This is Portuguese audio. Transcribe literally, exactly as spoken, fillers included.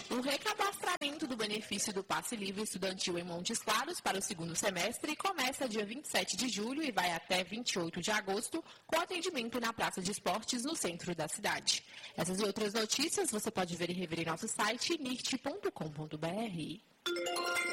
O recadastramento do benefício do passe livre estudantil em Montes Claros para o segundo semestre começa dia vinte e sete de julho e vai até vinte e oito de agosto, com atendimento na Praça de Esportes, no centro da cidade. Essas e outras notícias você pode ver e rever em nosso site nirt ponto com ponto br.